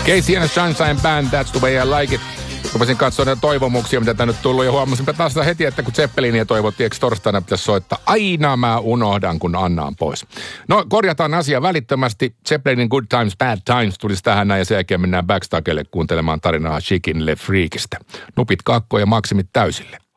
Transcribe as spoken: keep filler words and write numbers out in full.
Casey and the Sunshine Band, That's the way I like it. Rupesin katsoa näitä toivomuksia, mitä tänne tullut, ja huomasin taas heti, että kun Zeppelinia toivottiin, eikö torstaina pitäisi soittaa. Aina mä unohdan, kun Anna pois. No, korjataan asia välittömästi. Zeppelinin Good Times, Bad Times tulisi tähän näin, ja sen jälkeen mennään Backstagelle kuuntelemaan tarinaa Chicken Le Freakistä. Nupit kakkoon ja maksimit täysille.